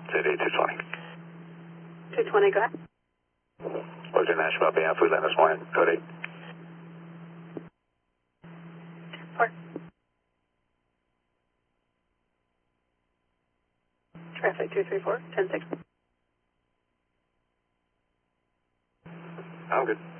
City 220. 220, go ahead. What's your Nashville being food line this morning? Code 8. 4. Traffic 234, 10-6. I'm good.